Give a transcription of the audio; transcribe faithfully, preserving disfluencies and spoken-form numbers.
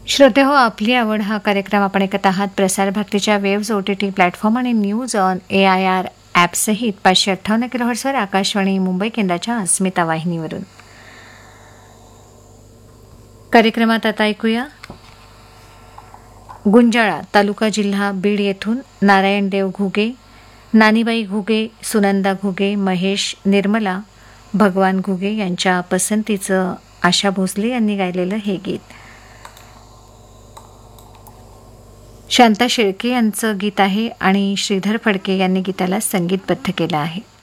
श्रोते हो, आपली आवड हा कार्यक्रम आपण ऐकत आहात प्रसार भारतीच्या waves O T T platform आणि news on A I R ॲपसहित पाचशे अठ्ठावन्न किलोहर्ट्सवर आकाशवाणी मुंबई केंद्राच्या अस्मिता वाहिनीवरून. कार्यक्रमात आता ऐकूया गुंजाळा तालुका जिल्हा बीड येथून नारायण देव घुगे, नानीबाई घुगे, सुनंदा घुगे, महेश निर्मला भगवान घुगे यांच्या पसंतीचं आशा भोसले यांनी गायलेलं हे गीत. शांता शेळके यांचं गीत आहे आणि श्रीधर फडके यांनी गीताला संगीतबद्ध केलं आहे.